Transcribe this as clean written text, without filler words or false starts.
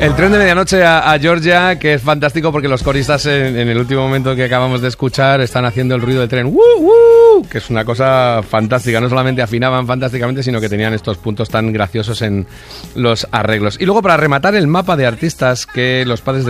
El tren de medianoche a Georgia, que es fantástico porque los coristas en el último momento que acabamos de escuchar están haciendo el ruido del tren, que es una cosa fantástica. No solamente afinaban fantásticamente, sino que tenían estos puntos tan graciosos en los arreglos. Y luego, para rematar, el mapa de artistas que los padres de